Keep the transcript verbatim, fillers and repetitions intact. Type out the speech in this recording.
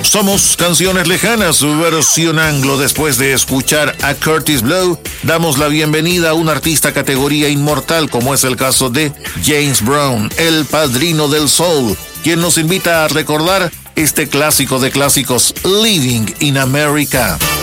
Somos Canciones Lejanas, su versión anglo. Después de escuchar a Kurtis Blow, damos la bienvenida a un artista categoría inmortal, como es el caso de James Brown, el padrino del soul, quien nos invita a recordar este clásico de clásicos, Living in America.